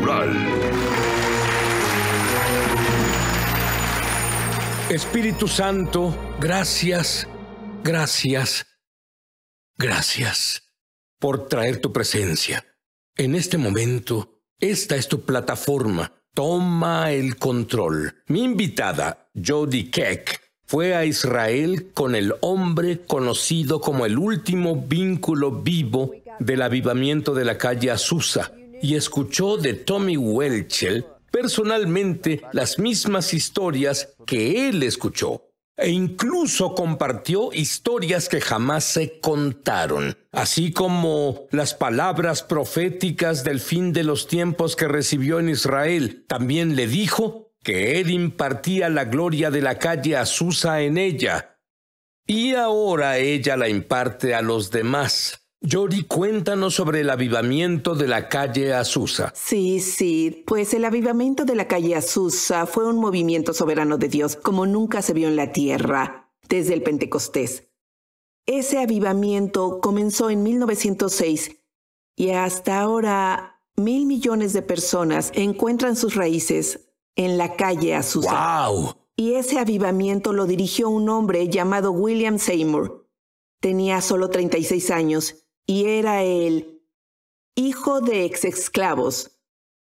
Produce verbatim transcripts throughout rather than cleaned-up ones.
sobrenatural. Espíritu Santo, gracias, gracias, gracias por traer tu presencia. En este momento, esta es tu plataforma. Toma el control. Mi invitada, Jody Keck, fue a Israel con el hombre conocido como el último vínculo vivo del avivamiento de la calle Azusa y escuchó de Tommy Welchel personalmente las mismas historias que él escuchó. E incluso compartió historias que jamás se contaron, así como las palabras proféticas del fin de los tiempos que recibió en Israel. También le dijo que él impartía la gloria de la calle Azusa en ella, y ahora ella la imparte a los demás. Jody, cuéntanos sobre el avivamiento de la calle Azusa. Sí, sí, pues el avivamiento de la calle Azusa fue un movimiento soberano de Dios como nunca se vio en la tierra desde el Pentecostés. Ese avivamiento comenzó en mil novecientos seis y hasta ahora mil millones de personas encuentran sus raíces en la calle Azusa. ¡Wow! Y ese avivamiento lo dirigió un hombre llamado William Seymour. Tenía solo treinta y seis años. Y era el hijo de ex-esclavos.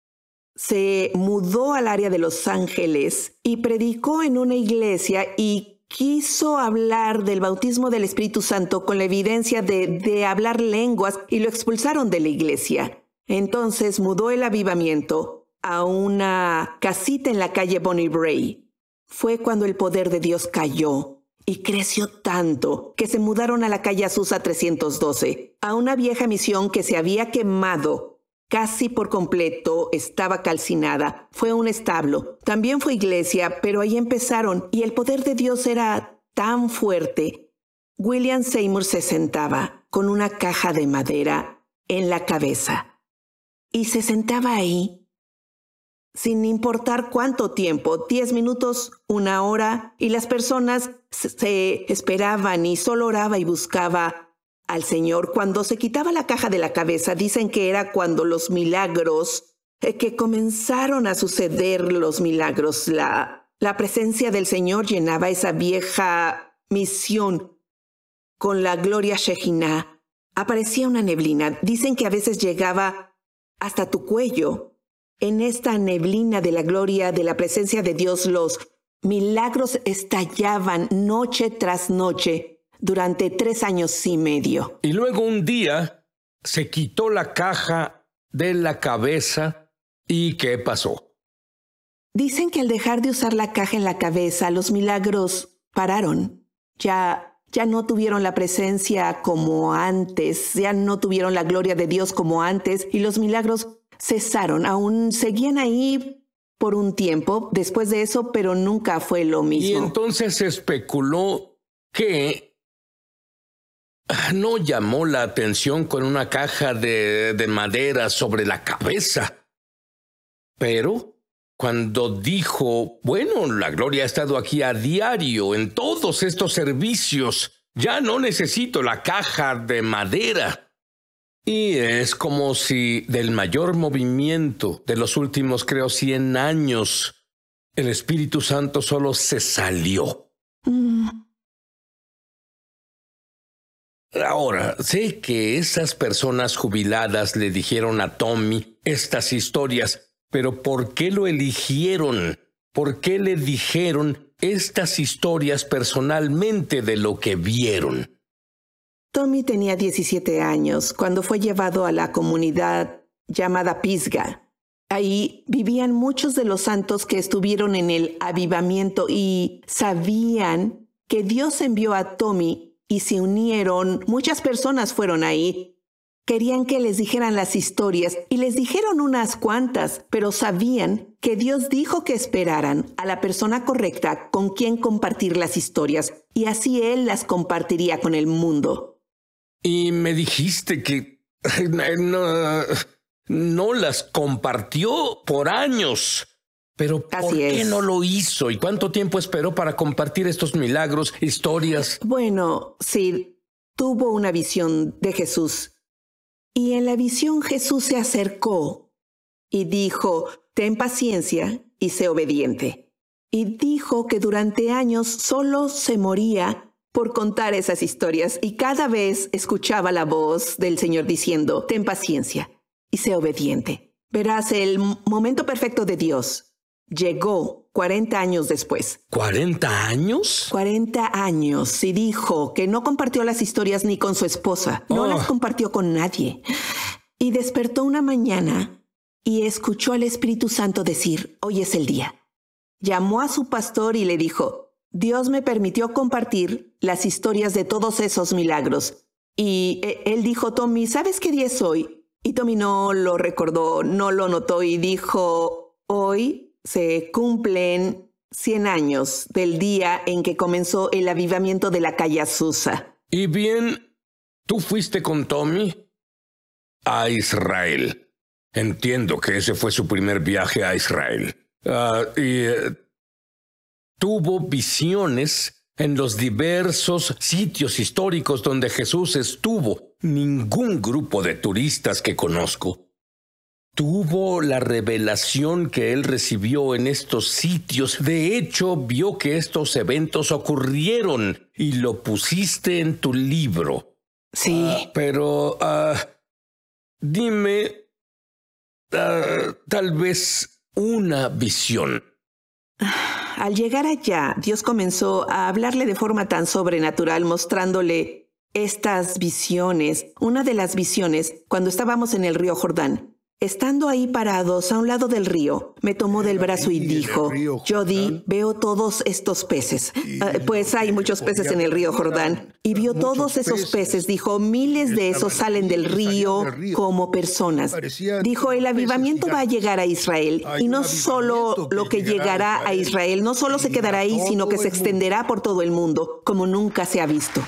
Se mudó al área de Los Ángeles y predicó en una iglesia y quiso hablar del bautismo del Espíritu Santo con la evidencia de, de hablar lenguas y lo expulsaron de la iglesia. Entonces mudó el avivamiento a una casita en la calle Bonnie Bray. Fue cuando el poder de Dios cayó. Y creció tanto que se mudaron a la calle Azusa trescientos doce, a una vieja misión que se había quemado casi por completo, estaba calcinada. Fue un establo. También fue iglesia, pero ahí empezaron y el poder de Dios era tan fuerte. William Seymour se sentaba con una caja de madera en la cabeza y se sentaba ahí sin importar cuánto tiempo, diez minutos, una hora, y las personas se esperaban y solo oraba y buscaba al Señor. Cuando se quitaba la caja de la cabeza, dicen que era cuando los milagros, eh, que comenzaron a suceder los milagros. La, la presencia del Señor llenaba esa vieja misión con la gloria Shekinah. Aparecía una neblina. Dicen que a veces llegaba hasta tu cuello. En esta neblina de la gloria, de la presencia de Dios, los milagros estallaban noche tras noche durante tres años y medio. Y luego un día se quitó la caja de la cabeza. ¿Y qué pasó? Dicen que al dejar de usar la caja en la cabeza, los milagros pararon. Ya, ya no tuvieron la presencia como antes, ya no tuvieron la gloria de Dios como antes, y los milagros cesaron. Aún seguían ahí por un tiempo después de eso, pero nunca fue lo mismo. Y entonces se especuló que no llamó la atención con una caja de, de madera sobre la cabeza. Pero cuando dijo, bueno, la gloria ha estado aquí a diario en todos estos servicios, ya no necesito la caja de madera. Y es como si del mayor movimiento de los últimos, creo, cien años, el Espíritu Santo solo se salió. Mm. Ahora, sé que esas personas jubiladas le dijeron a Tommy estas historias, pero ¿por qué lo eligieron? ¿Por qué le dijeron estas historias personalmente de lo que vieron? Tommy tenía diecisiete años cuando fue llevado a la comunidad llamada Pisgah. Ahí vivían muchos de los santos que estuvieron en el avivamiento y sabían que Dios envió a Tommy y se unieron. Muchas personas fueron ahí. Querían que les dijeran las historias y les dijeron unas cuantas, pero sabían que Dios dijo que esperaran a la persona correcta con quien compartir las historias y así Él las compartiría con el mundo. Y me dijiste que no, no las compartió por años. Pero ¿por Así qué es. no lo hizo? ¿Y cuánto tiempo esperó para compartir estos milagros, historias? Bueno, sí, tuvo una visión de Jesús. Y en la visión Jesús se acercó y dijo, ten paciencia y sé obediente. Y dijo que durante años solo se moría por contar esas historias y cada vez escuchaba la voz del Señor diciendo, ten paciencia y sé obediente. Verás, el momento perfecto de Dios llegó cuarenta años después. ¿cuarenta años? cuarenta años, y dijo que no compartió las historias ni con su esposa. No Oh. las compartió con nadie. Y despertó una mañana y escuchó al Espíritu Santo decir, hoy es el día. Llamó a su pastor y le dijo, Dios me permitió compartir las historias de todos esos milagros. Y él dijo, Tommy, ¿sabes qué día es hoy? Y Tommy no lo recordó, no lo notó y dijo, hoy se cumplen cien años del día en que comenzó el avivamiento de la calle Azusa. Y bien, ¿tú fuiste con Tommy a Israel? Entiendo que ese fue su primer viaje a Israel. Uh, y uh, tuvo visiones en los diversos sitios históricos donde Jesús estuvo. Ningún grupo de turistas que conozco tuvo la revelación que él recibió en estos sitios. De hecho, vio que estos eventos ocurrieron y lo pusiste en tu libro. Sí. Uh, pero uh, dime, uh, tal vez una visión. Al llegar allá, Dios comenzó a hablarle de forma tan sobrenatural, mostrándole estas visiones. Una de las visiones, cuando estábamos en el río Jordán, estando ahí parados a un lado del río, me tomó del brazo y dijo, Jody, veo todos estos peces. Uh, pues hay muchos peces en el río Jordán. Y vio todos esos peces. Dijo, miles de esos salen del río como personas. Dijo, el avivamiento va a llegar a Israel. Y no solo lo que llegará a Israel, no solo se quedará ahí, sino que se extenderá por todo el mundo, como nunca se ha visto.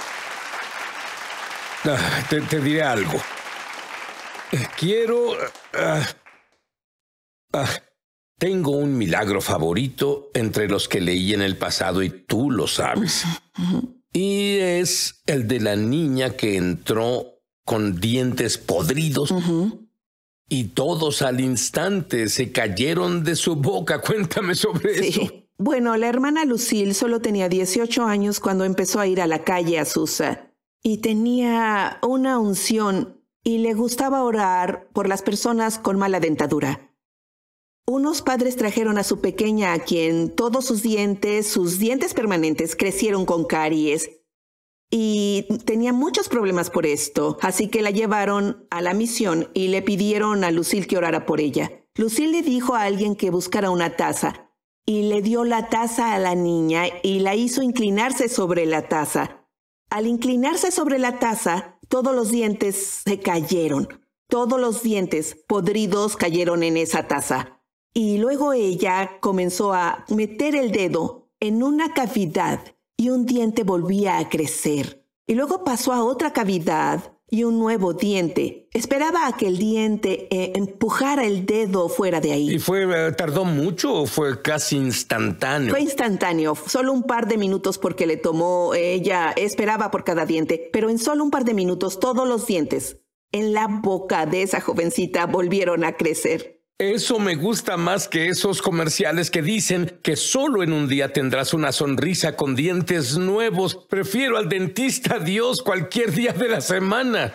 Ah, te, te diré algo. Quiero... Uh, uh, tengo un milagro favorito entre los que leí en el pasado y tú lo sabes. Y es el de la niña que entró con dientes podridos uh-huh. y todos al instante se cayeron de su boca. Cuéntame sobre sí. eso. Bueno, la hermana Lucille solo tenía dieciocho años cuando empezó a ir a la calle Azusa y tenía una unción y le gustaba orar por las personas con mala dentadura. Unos padres trajeron a su pequeña a quien todos sus dientes, sus dientes permanentes, crecieron con caries y tenía muchos problemas por esto. Así que la llevaron a la misión y le pidieron a Lucille que orara por ella. Lucille le dijo a alguien que buscara una taza y le dio la taza a la niña y la hizo inclinarse sobre la taza. Al inclinarse sobre la taza, todos los dientes se cayeron. Todos los dientes podridos cayeron en esa taza. Y luego ella comenzó a meter el dedo en una cavidad y un diente volvía a crecer. Y luego pasó a otra cavidad y un nuevo diente. Esperaba a que el diente eh, empujara el dedo fuera de ahí. ¿Y fue, eh, tardó mucho o fue casi instantáneo? Fue instantáneo, solo un par de minutos porque le tomó, eh, ella esperaba por cada diente, pero en solo un par de minutos todos los dientes en la boca de esa jovencita volvieron a crecer. Eso me gusta más que esos comerciales que dicen que solo en un día tendrás una sonrisa con dientes nuevos. Prefiero al dentista Dios cualquier día de la semana.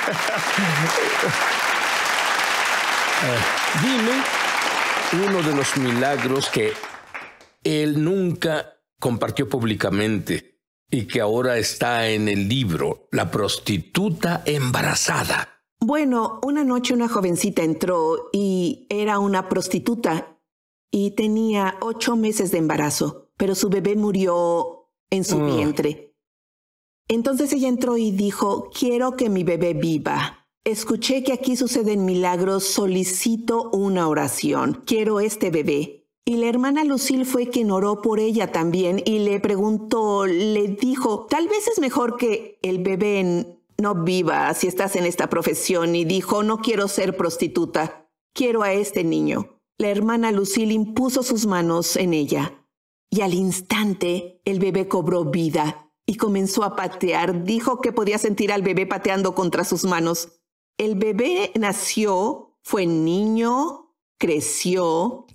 uh, dime uno de los milagros que él nunca compartió públicamente y que ahora está en el libro, La prostituta embarazada. Bueno, una noche una jovencita entró y era una prostituta y tenía ocho meses de embarazo, pero su bebé murió en su uh. vientre. Entonces ella entró y dijo, quiero que mi bebé viva. Escuché que aquí suceden milagros, solicito una oración. Quiero este bebé. Y la hermana Lucille fue quien oró por ella también y le preguntó, le dijo, tal vez es mejor que el bebé en no viva si estás en esta profesión, y dijo, no quiero ser prostituta, quiero a este niño. La hermana Lucille impuso sus manos en ella y al instante el bebé cobró vida y comenzó a patear. Dijo que podía sentir al bebé pateando contra sus manos. El bebé nació, fue niño creció